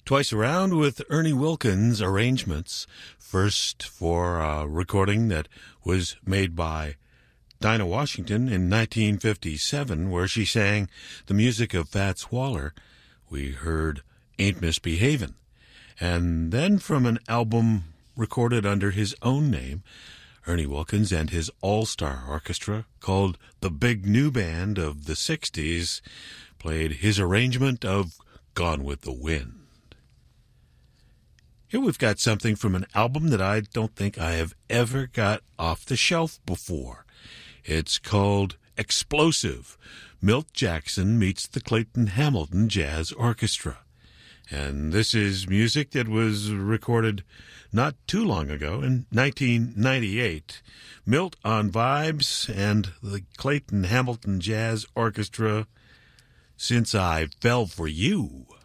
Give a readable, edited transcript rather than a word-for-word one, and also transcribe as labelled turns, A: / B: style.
A: Twice Around with Ernie Wilkins arrangements. First for a recording that was made by Dinah Washington in 1957, where she sang the music of Fats Waller. We heard Ain't Misbehavin'. And then from an album recorded under his own name, Ernie Wilkins and his all-star orchestra called the Big New Band of the 60s played his arrangement of Gone with the Wind. Here we've got something from an album that I don't think I have ever got off the shelf before. It's called Explosive. Milt Jackson meets the Clayton Hamilton Jazz Orchestra. And this is music that was recorded not too long ago, in 1998. Milt on vibes and the Clayton Hamilton Jazz Orchestra, Since I Fell for You.